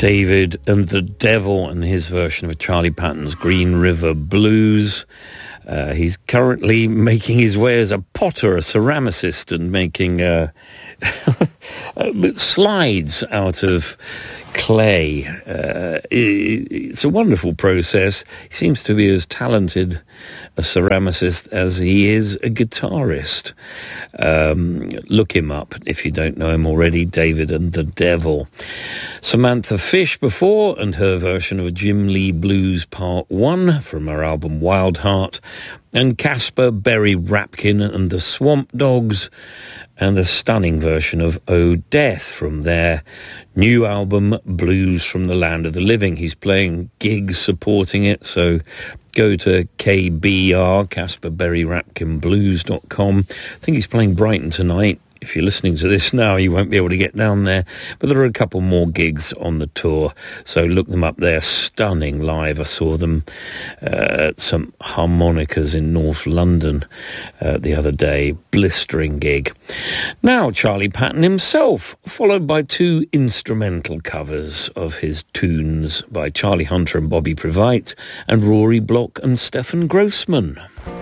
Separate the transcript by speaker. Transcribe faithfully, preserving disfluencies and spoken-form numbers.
Speaker 1: David and the Devil and his version of Charlie Patton's Green River Blues. Uh, he's currently making his way as a potter, a ceramicist, and making uh, slides out of clay. Uh, it's a wonderful process. He seems to be as talented a ceramicist as he is a guitarist. Um, look him up if you don't know him already, David and the Devil. Samantha Fish before, and her version of Jim Lee Blues Part one from her album Wild Heart, and Casper Berry Rapkin and the Swamp Dogs, and a stunning version of Oh Death from their new album Blues from the Land of the Living. He's playing gigs supporting it, so go to K B R, Casper Berry Rapkin Blues dot com. I think he's playing Brighton tonight. If you're listening to this now, you won't be able to get down there, but there are a couple more gigs on the tour, so look them up. They're stunning live. I saw them uh, at some harmonicas in North London uh, the other day. Blistering gig. Now, Charlie Patton himself, followed by two instrumental covers of his tunes by Charlie Hunter and Bobby Previte, and Rory Block and Stefan Grossman.